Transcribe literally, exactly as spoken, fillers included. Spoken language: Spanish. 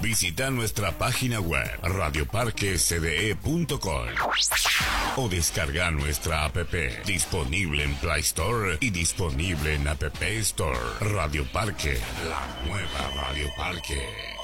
Visita nuestra página web radio parque c d e punto com o descarga nuestra app disponible en Play Store y disponible en App Store. Radio Parque, la nueva Radio Parque.